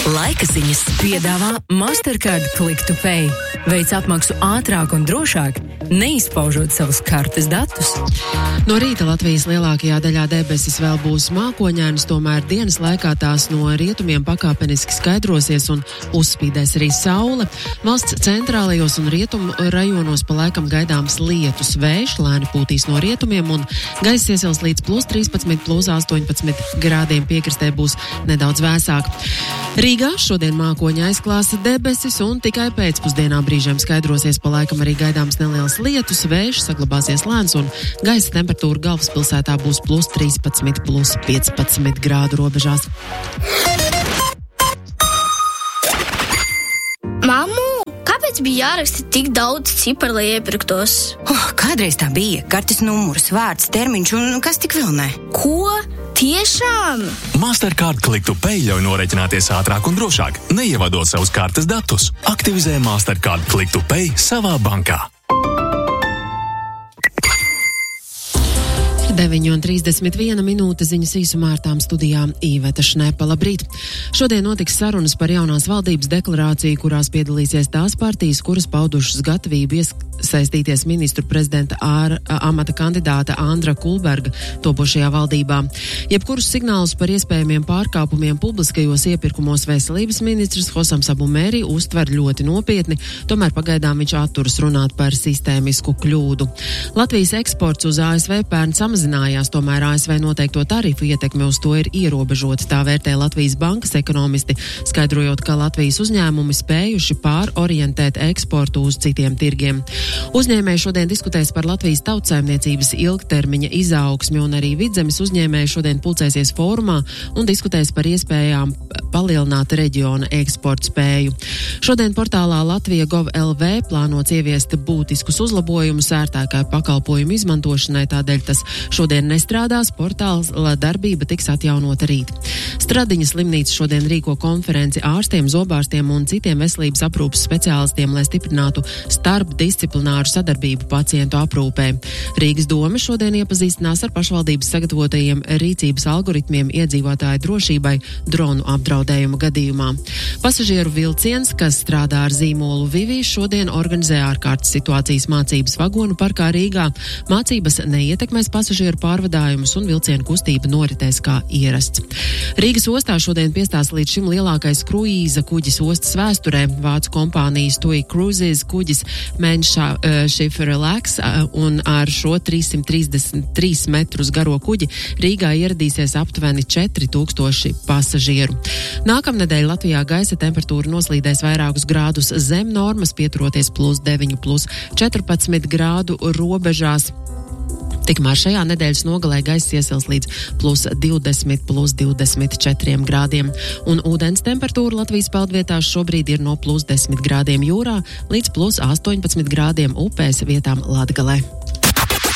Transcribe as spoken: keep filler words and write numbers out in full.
Laika ziņas piedāvā Mastercard Click to Pay. Veic apmaksu ātrāk un drošāk, neizpaužot savus kartes datus. No rīta Latvijas lielākajā daļā debesis vēl būs mākoņainas, tomēr dienas laikā tās no rietumiem pakāpeniski skaidrosies un uzspīdēs arī saule. Valsts centrālajos un rietumu rajonos pa laikam gaidāms lietus, vējš lēni pūtīs no rietumiem un gaiss iesils līdz plus trīspadsmit, plus astoņpadsmit grādiem, piekrastē būs nedaudz vēsāk. Rīgā šodien mākoņi aizklās debesis un tikai pēcpusdienā brīžiem skaidrosies, pa laikam arī gaidāms neliels lietus, vējš saglabāsies lēns un gaisa temperatūra galvaspilsētā būs plus trīspadsmit, plus piecpadsmit grādu robežās. Mammu, kāpēc bija jāraksta tik daudz ciparu, lai iepirktos? Oh, kādreiz tā bija. Kartes numurs, vārds, termiņš un kas tik vēl ne. Ko? Tiešām? Mastercard Click to Pay ļauj norēķināties ātrāk un drošāk, neievadot savus kartes datus. Aktivizē Mastercard Click to Pay savā bankā. deviņi un trīsdesmit viena minūte ziņas īsumā ar tām studijām Īveta Šnepa. Labrīt! Šodien notiks sarunas par jaunās valdības deklarāciju, kurās piedalīsies tās partijas, kuras paudušas gatavību iesaistīties ministru prezidenta ār, amata kandidāta Andra Kulberga topošajā valdībā. Jebkurus signālus par iespējamiem pārkāpumiem publiskajos iepirkumos veselības ministrs Hosams Abu Mēri uztver ļoti nopietni, tomēr pagaidām viņš atturas runāt par sistēmisku kļūdu. Latvijas eksports uz A S V pērn samazinājās, tomēr A S V noteikto tarifu ietekme uz to ir ierobežota, tā vērtē Latvijas bankas ekonomisti, skaidrojot, ka Latvijas uzņēmumi spējuši pārorientēt eksportu uz citiem tirgiem. Uzņēmēji šodien diskutēs par Latvijas tautsaimniecības ilgtermiņa izaugsmi, un arī Vidzemes uzņēmēji šodien pulcēsies fórumā un diskutēs par iespējām palielināt reģiona eksporta spēju. Šodien portālā Latvija Gov L V plānots ieviest būtiskus uzlabojumus ērtākai pakalpojumu izmantošanai, tādēļ tas šodien nestrādās, portāla darbība tiks atjaunota rīt. Stradiņas slimnīca šodien rīko konferenci ārstiem, zobārstiem un citiem veselības aprūpas speciālistiem, lai stiprinātu starpdisciplināru sadarbību pacientu aprūpē. Rīgas doma šodien iepazīstinās ar pašvaldības sagatavotajiem rīcības algoritmiem iedzīvotāju drošībai dronu apdraudējuma gadījumā. Pasažieru vilciens, kas strādā ar zīmolu Vivi, šodien organizē ārkārtas situācijas mācības vagonu parkā Rīgā. Mācības neietekmēs pasažieru pārvadājumus un vilcienu kustība noritēs kā ierasts. Rīgas ostā šodien piestās līdz šim lielākais kruīza kuģis ostas vēsturē. Vācu kompānijas TUI Cruises kuģis Main Ship Relax un ar šo trīssimt trīsdesmit trīs metrus garo kuģi Rīgā ieradīsies aptuveni četri tūkstoši pasažieru. Nākamnedēļ Latvijā gaisa temperatūra noslīdēs vairākus grādus zem normas, pieturoties plus deviņi, plus četrpadsmit grādu robežās. Tikmēr šajā nedēļas nogalē gaiss iesils līdz plus divdesmit, plus divdesmit četriem grādiem. Un ūdens temperatūra Latvijas peldvietās šobrīd ir no plus desmit grādiem jūrā līdz plus astoņpadsmit grādiem upēs, vietām Latgalē.